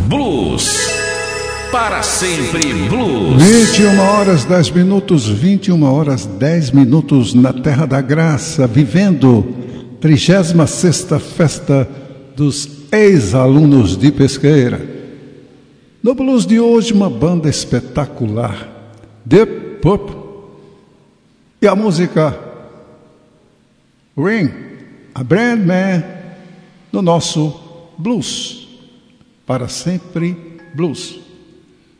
Blues. Para sempre Blues. 21 horas 10 minutos, 21 horas 10 minutos na Terra da Graça, vivendo 36ª Festa dos Ex-Alunos de Pesqueira. No blues de hoje, uma banda espetacular, The Pop, e a música Ring, a Brand Man, no nosso Blues. Para sempre Blues.